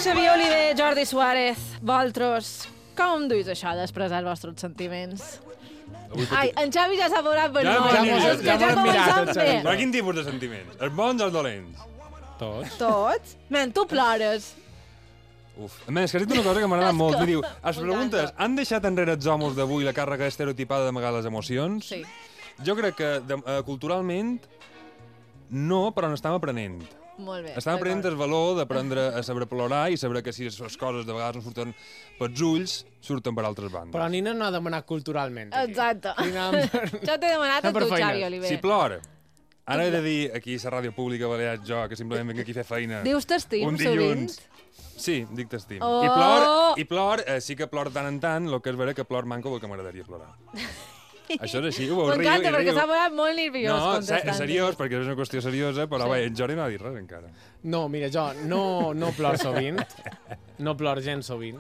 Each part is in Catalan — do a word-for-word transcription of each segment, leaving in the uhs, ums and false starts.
Xavier Oliver, Jordi Suárez, vosaltres, com duis això d'expressar els vostres sentiments? Ai, en Xavi ja s'ha posat per Ja no. m'ho- És que ja ja m'ho he mirat, començam el bé. Xavi. Però quin tipus de sentiments? Els bons o els dolents? Tots. Tots? Men, tu plores. Uf. A més, que has dit una cosa que m'agrada És molt. que- Que diu, es preguntes, han deixat enrere els homes d'avui la càrrega estereotipada d'amagar les emocions? Sí. Jo crec que de, uh, culturalment no, però n'estem aprenent. Molt bé. Estem aprenent el valor d'aprendre a saber plorar i saber que si les coses de vegades no surten pels ulls, surten per altres bandes. Però Nina no ha demanat culturalment. Aquí. Exacte. Nina... Jo t'he demanat a Anem per tu, feines. Xavi Oliver. Si plora, ara he de dir aquí a la ràdio pública balear jo, que simplement vinc aquí a fer feina. Dius t'estim, un sovint? dilluns. Sí, dic t'estim. Oh! I plor, i plor eh, sí que plor tant en tant, el que és vera que plor manco del que m'agradaria plorar. Això és així, ho riu M'encanta, i perquè riu. s'ha posat molt nerviós No, se contestant. seriós, perquè és una qüestió seriosa, però Sí. bé, en Jordi no ha dit res encara. No, mira, jo no, no plor sovint. No plor gens sovint.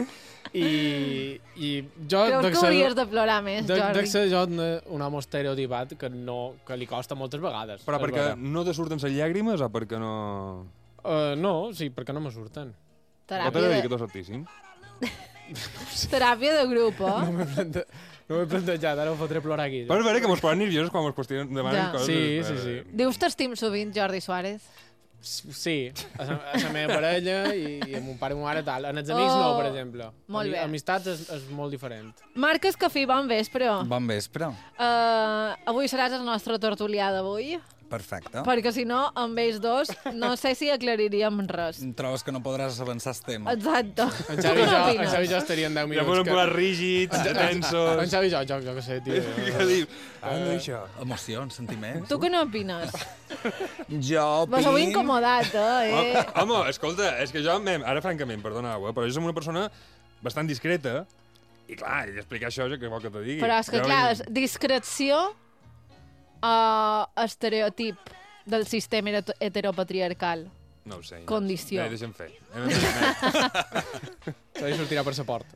I, i jo... Creus dec que ser- hauries de plorar més, dec- Jordi? Dec ser jo un, un home estereotipat que, no, que li costa moltes vegades. Però és perquè vera. no te surten les llàgrimes o perquè no... Uh, no, sí, perquè no me surten. O t'he Teràpia de dir de, que t'ho sortissin? teràpia de grup, No eh? m'he plante... no m'he plantejat, ara ho fotré plorar aquí. Però és vera que mos posen nerviosos quan mos qüestionen- demanen Ja. coses. Sí, sí, eh, sí. Dius t'estim sovint, Jordi Suárez? Sí, a la, a la meva parella i, i amb un pare i ma mare tal. En els amics no, per exemple. Molt Ami- bé. Amistats és, és molt diferent. Marc Escafí, bon vespre. Bon vespre. Uh, avui seràs el nostre tertulià d'avui, Perfecte. perquè si no, amb ells dos, no sé si aclariríem res. Trobes que no podràs avançar el tema? Exacte. En Tu Xavi què i jo, en n'opines? Xavi i jo estaríem deu Ja minuts. podem que- posar rígids, En tensos... Xavi i jo, jo, jo què sé, tio. Que diu, ah, no, això. Emocions, sentiments. Tu què n'opines? Jo Vos heu opin... incomodat, eh? eh? Home, escolta, és que jo, mem, ara francament, perdoneu, eh, però jo som una persona bastant discreta i clar, i explicar això, jo què vol que te digui? Però és que, Jo- clar, és discreció o estereotip del sistema heter- heteropatriarcal. No ho sé. Inés. Condició. Bé, deixa'm fer. Hem de fer. S'ha de sortir per la porta.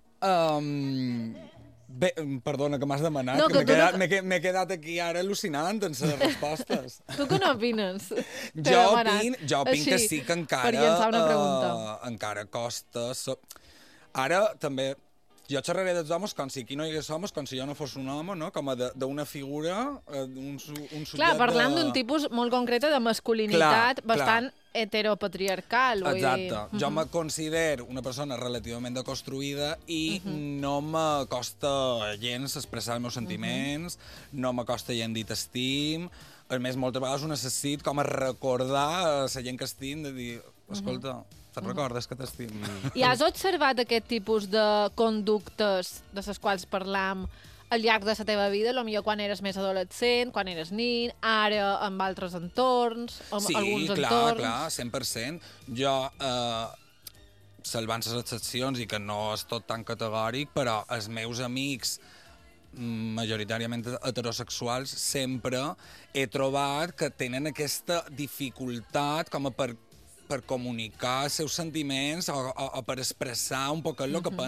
Um, bé, perdona, que m'has demanat. No, que que m'he tu no- quedat, m'he que- m'he quedat aquí ara al·lucinant en les respostes. Tu què n'opines? T'he jo demanat. opin, jo opin que Així, sí que encara... per llançar una pregunta. eh, encara costa... So... Ara també... Jo xerraré dels homes com si aquí no hi hagués homes, com si jo no fos un home, no? Com a de- d'una figura, eh, un, su- un subjecte... Clar, parlant d'un tipus molt concret de masculinitat Clar, bastant heteropatriarcal. Vull Exacte. dir. Jo me considero una persona relativament deconstruïda i no me costa gens expressar els meus sentiments, no me costa gens dir t'estim. A més, moltes vegades ho necessito com a recordar a la gent que estim, de dir, escolta, te'n recordes que t'estim? I has observat aquest tipus de conductes de les quals parlam al llarg de la teva vida, potser quan eres més adolescent, quan eres nin, ara amb altres entorns, amb Sí, alguns clar, entorns... clar, cent per cent. Jo, eh, salvant les excepcions i que no és tot tan categòric, però els meus amics mm, majoritàriament heterosexuals sempre he trobat que tenen aquesta dificultat com a per per comunicar els seus sentiments o, o, o per expressar un poc el que pensen